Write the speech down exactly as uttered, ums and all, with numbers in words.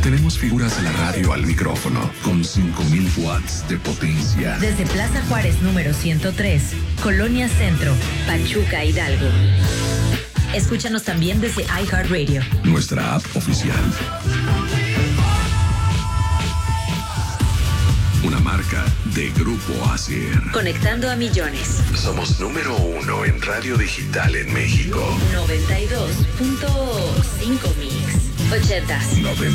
Tenemos figuras de la radio al micrófono con cinco mil watts de potencia. Desde Plaza Juárez número ciento tres, Colonia Centro, Pachuca, Hidalgo. Escúchanos también desde iHeartRadio, nuestra app oficial. Una marca de Grupo Acer. Conectando a millones. Somos número uno en radio digital en México. noventa y dos punto cinco Mix. ochentas. noventa